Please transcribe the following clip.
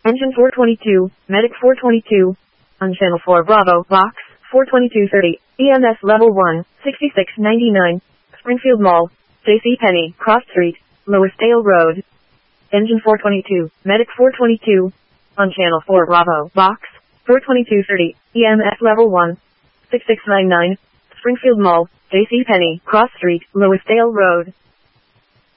Engine 422, Medic 422. On Channel 4 Bravo, Box 42230, EMS Level 1, 6699. Springfield Mall, J.C. Penney, Cross Street, Lewisdale Road. Engine 422, Medic 422. On Channel 4 Bravo, Box 42230, EMS Level 1, 6699. Springfield Mall, J.C. Penney, Cross Street, Lewisdale Road.